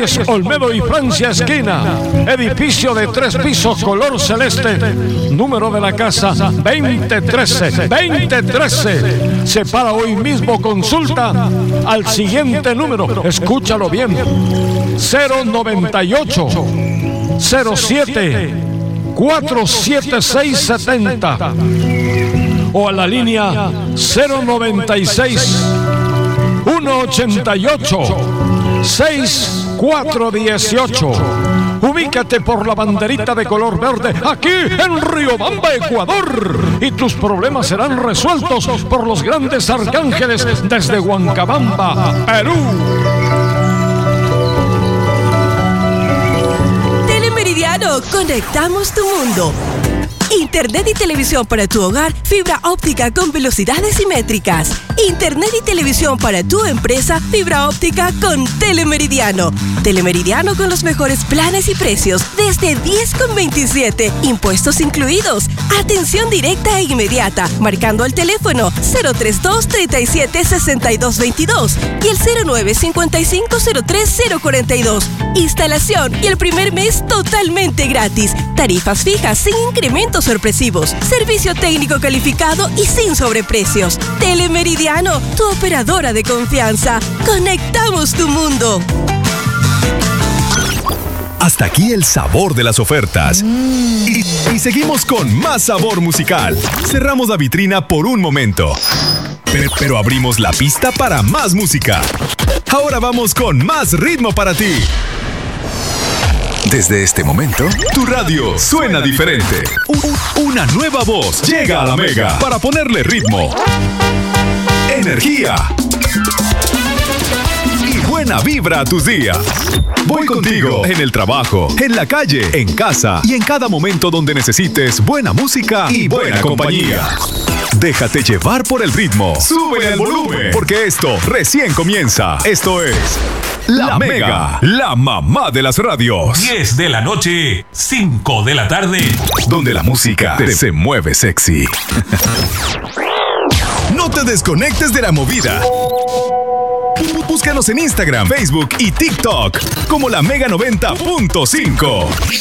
calles Olmedo y Francia esquina, edificio de 3 pisos color celeste, número de la casa 2013. Separa hoy mismo consulta al siguiente número, escúchalo bien, 098 07 47670 o a la línea 096 188 6418. Ubícate por la banderita de color verde aquí en Riobamba, Ecuador, y tus problemas serán resueltos por los grandes arcángeles desde Huancabamba, Perú. Telemeridiano, conectamos tu mundo. Internet y televisión para tu hogar, fibra óptica con velocidades simétricas. Internet y televisión para tu empresa, fibra óptica con Telemeridiano. Telemeridiano con los mejores planes y precios desde 10,27, impuestos incluidos. Atención directa e inmediata, marcando el teléfono 032 37 62 22 y el 09 55 03 042. Instalación y el primer mes totalmente gratis. Tarifas fijas sin incrementos sorpresivos. Servicio técnico calificado y sin sobreprecios. Telemeridiano, tu operadora de confianza. Conectamos tu mundo. Hasta aquí el sabor de las ofertas. Y seguimos con más sabor musical. Cerramos la vitrina por un momento, pero abrimos la pista para más música. Ahora vamos con más ritmo para ti. Desde este momento, tu radio suena diferente. Una nueva voz llega a la Mega para ponerle ritmo, energía y buena vibra a tus días. Voy contigo en el trabajo, en la calle, en casa y en cada momento donde necesites buena música y buena compañía. Déjate llevar por el ritmo. Súbele al volumen, porque esto recién comienza. Esto es La Mega, la mamá de las radios. 10 de la noche, 5 de la tarde. Donde la música se mueve sexy. No te desconectes de la movida. Búscanos en Instagram, Facebook y TikTok como La Mega 90.5.